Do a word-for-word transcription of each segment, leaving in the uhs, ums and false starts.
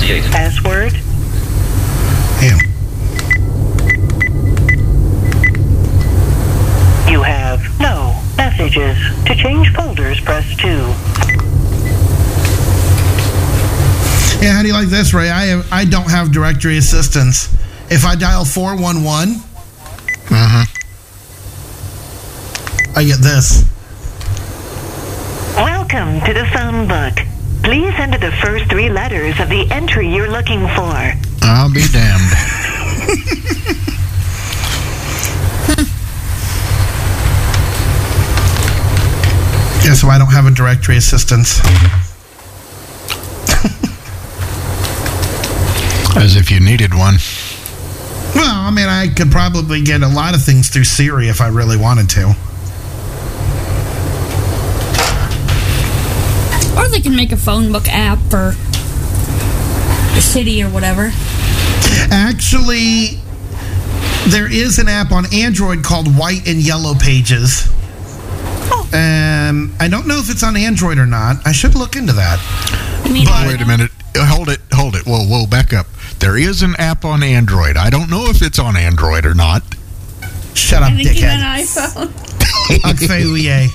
twenty-eight. Password. Yeah. You have no messages. To change folders, press two. Yeah, how do you like this, Ray? I have, I don't have directory assistance. If I dial four one one, Mm-hmm. I get this. Welcome to the phone book. Please enter the first three letters of the entry you're looking for. I'll be damned. Yeah, so I don't have a directory assistance. As if you needed one. Well, I mean, I could probably get a lot of things through Siri if I really wanted to. Or they can make a phone book app for the city or whatever. Actually, there is an app on Android called White and Yellow Pages. Oh. Um, I don't know if it's on Android or not. I should look into that. I mean, But- Wait a minute. Hold it. Hold it. Whoa, whoa, back up. There is an app on Android. I don't know if it's on Android or not. Shut up, I think you dickhead. meant iPhone. Akfeuye.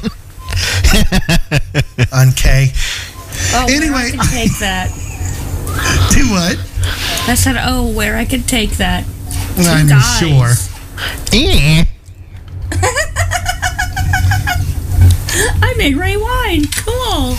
On K. Oh, where Anyway. I can take that. Do what? I said, oh, where I could take that. I'm guys. sure. Eh. I made Ray wine. Cool.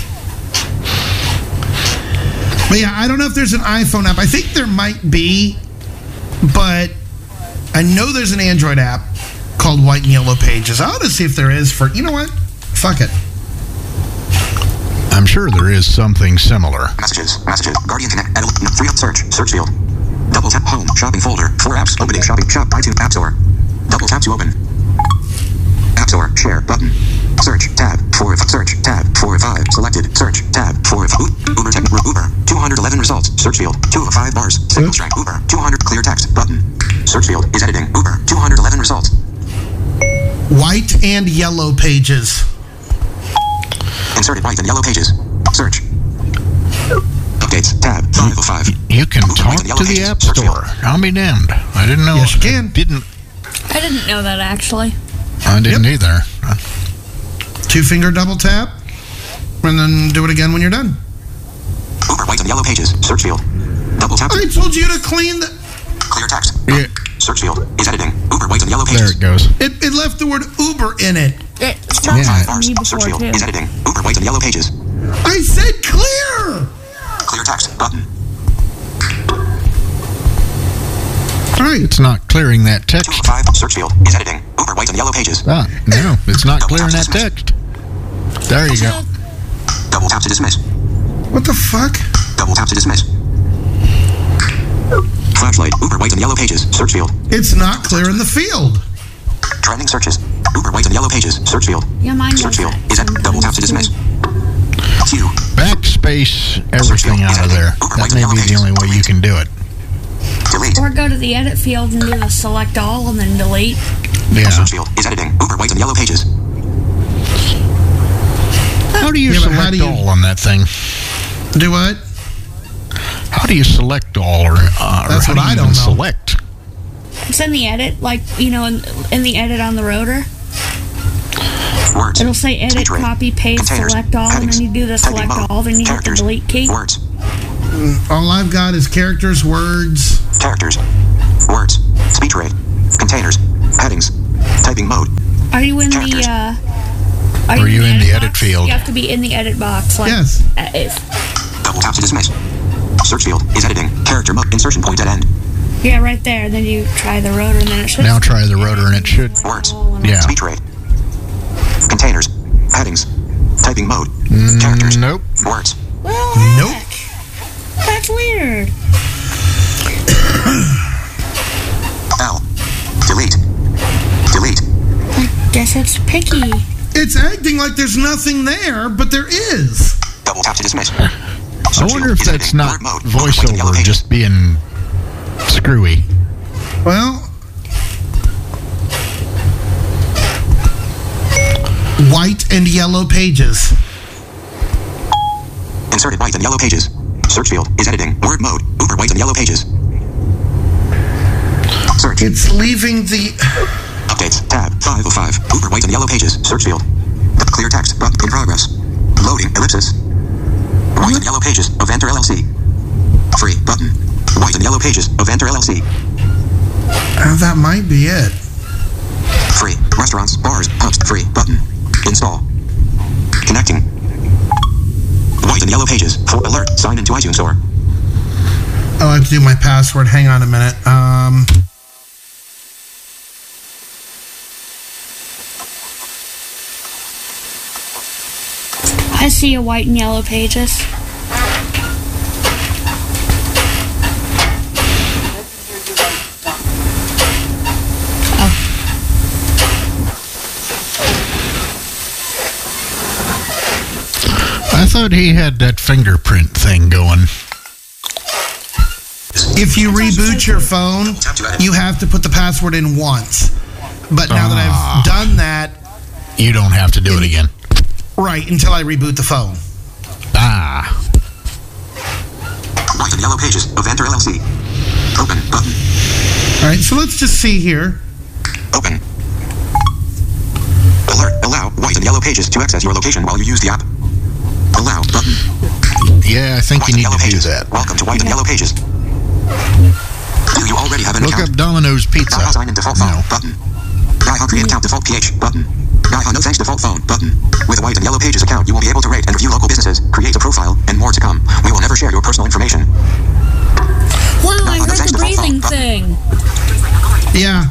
But yeah, I don't know if there's an iPhone app. I think there might be, but I know there's an Android app called White and Yellow Pages. I ought to see if there is for, you know what? Fuck it. I'm sure there is something similar. Messages. Messages. Guardian Connect. Edit. No, free up search. Search field. Double tap home. Shopping folder. Four apps. Opening shopping. Shop. iTunes. App Store. Double tap to open. App Store. Share. Button. Search. Tab. Four. Search. Tab. Four of five. Selected. Search. Tab. Four of Uber. Tech. Uber. two hundred eleven results. Search field. Two of five bars. Signal strength. Uber. two hundred. Clear text. Button. Search field is editing. Uber. two hundred eleven results. White and Yellow Pages. Inserted white and yellow pages. Search. Updates. Tab. Five of five. You can Uber, talk white and yellow to the pages. App Search Store. field. I'll be damned. I didn't know. Yes, you can. I didn't. I didn't know that, actually. I didn't Yep. either. Two finger double tap, and then do it again when you're done. Uber white and yellow pages. Search field. Double tap. I told you to clean the... Clear text. Yeah. Search field is editing. Uber white and yellow There pages. it goes. It, it left the word Uber in it. It Tab. Yeah. Five for bars. me Search before, field too. is editing. Uber white and yellow pages. I said clear! Clear text. Button. All right. It's not clearing that Two text. of five. Search field is editing. Uber white and yellow pages. Ah, no, it's not clearing that text. There you go. Double tap to dismiss. What the fuck? Double tap to dismiss. Flashlight. Uber white and yellow pages. Search field. It's not clear in the field. Trending searches. Uber white and yellow pages. Search field. Yeah, mine Search does field that is at double tap to dismiss. Q. Backspace everything out of there. That may be the only way you can do it. Delete. Or go to the edit field and do the select all and then delete. Yeah. Search field is editing. Uber white and yellow pages. How do you Yeah, but how select do you- all on that thing? Do what? How do you select all, or, uh, That's or how what do you I even don't know. select? It's in the edit, like, you know, in, in the edit on the rotor. Words. It'll say edit, Speech rate. copy, paste, Containers. select all, and Headings. then you do the Typing select mode. all, then you hit the Characters. delete key. Words. All I've got is characters, words. Characters. Words. Speech rate. Containers. Headings. Typing mode. Are you in Characters. the, uh... Are you in the edit box? field? You have to be in the edit box. Like, Yes. uh, if, Double tap to dismiss. Search field is editing. Character mode. Insertion point at end. yeah, right there. Then you try the rotor, and then it should... Now try the rotor, and it should. Words. Yeah. Speech rate. Containers. Headings. Typing mode. Mm, Characters. Nope. Words. Well, Nope. heck. That's weird. L. Delete. Delete. I guess it's picky. It's acting like there's nothing there, but there is. Double tap to dismiss. I Search wonder field if is that's editing. not Word mode. Uber white and yellow voiceover pages. just being screwy. Well, white and yellow pages. Inserted white and yellow pages. Search field is editing. Word mode. Uber white and yellow pages. Search. It's leaving the... Updates. Tab. five oh five. Uber white and yellow pages. Search field. Clear text. Button. In progress. Loading. Ellipsis. White and yellow pages of Enter L L C. Free. Button. White and yellow pages of Enter L L C. Uh, that might be it. Free. Restaurants. Bars. Pubs. Free. Button. Install. Connecting. White and yellow pages. For alert. Sign into iTunes Store. Oh, I have to do my password. Hang on a minute. Um... I see a white and yellow pages. I thought he had that fingerprint thing going. If you reboot your phone, you have to put the password in once. But now that Ah. I've done that, You don't have to do it again. right, until I reboot the phone. Ah. White and yellow pages of Enter L L C. Open. Button. All right, so let's just see here. Open. Alert. Allow white and yellow pages to access your location while you use the app. Allow. Button. Yeah, I think White you and need yellow to do pages. that. Welcome to White and Yellow Pages. Do you already have an Look account? up Domino's Pizza. Guy sign in default phone. No. Button. Guy create account default P H. Button. Guy no thanks default phone. Button. With a White and Yellow Pages account, you will be able to rate and review local businesses, create a profile, and more to come. We will never share your personal information. Wow, I no heard thanks the default breathing phone. thing. Yeah.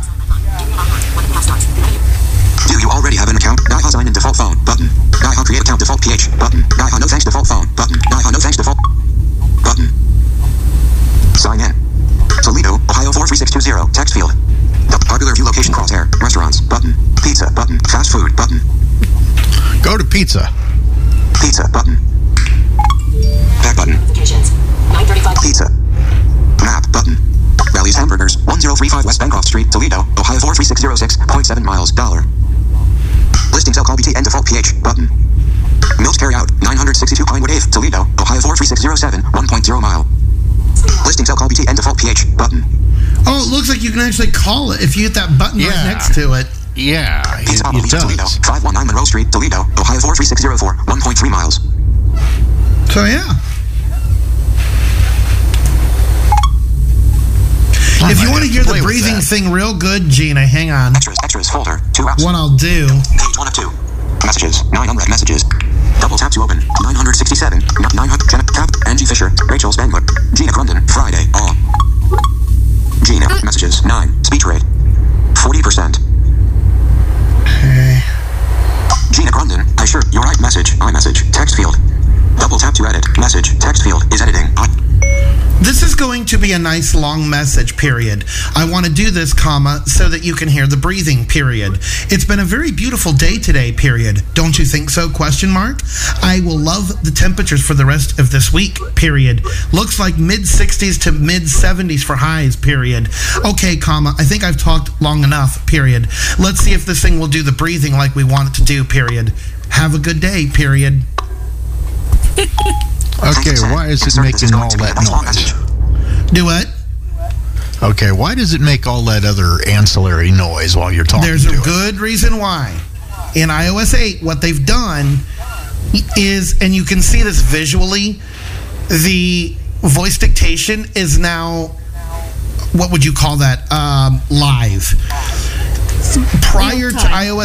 Do you already have an account? Guy sign in default phone. Button. Guy create account default P H. Button. Guy no thanks default phone. Button. Guy no thanks default. Button. Sign in. Toledo, Ohio four three six two zero. Text field. The popular view location crosshair. Restaurants. Button. Pizza. Button. Fast food. Button. Go to pizza. Pizza. Button. Back button. Pizza. Map. Button. Rally's Hamburgers. one zero three five West Bancroft Street, Toledo, Ohio four three six zero six point seven miles. Dollar. Listing cell call B T N default P H. Button. Mills carry out. nine sixty-two Pinewood Ave, Toledo, Ohio four three six zero seven, one point zero mile. Listing cell call B T N default P H. Button. Oh, it looks like you can actually call it if you hit that button Yeah. right next to it. Yeah, it, Pizza Papa it Leaf, Toledo, does. five one nine Monroe Street, Toledo, Ohio four three six zero four, one point three miles. So, yeah. I If you might want to have hear the play with breathing that. thing real good, Gina, hang on. Extras, extras folder, two apps. What I'll do... Page one of two. Messages, nine unread messages. Double tap to open, nine sixty-seven, nine hundred, Jenna, Cap, Angie Fisher, Rachel Spangler, Gina Grundon, Friday, all. Gina, messages, nine, speech rate, forty percent. Okay. Gina Grundon, I sure, you're right, message, iMessage, text field. Double tap to edit, message, text field is editing. I- This is going to be a nice long message, period. I want to do this, comma, so that you can hear the breathing, period. It's been a very beautiful day today, period. Don't you think so, question mark? I will love the temperatures for the rest of this week, period. Looks like mid sixties to mid seventies for highs, period. Okay, comma, I think I've talked long enough, period. Let's see if this thing will do the breathing like we want it to do, period. Have a good day, period. Okay, why is it Insert, this making going all to be a that nice long noise? message. Do what? Okay, why does it make all that other ancillary noise while you're talking There's to a it? good reason why. In i O S eight, what they've done is, and you can see this visually, the voice dictation is now, what would you call that, um, live. Prior to Real time. i O S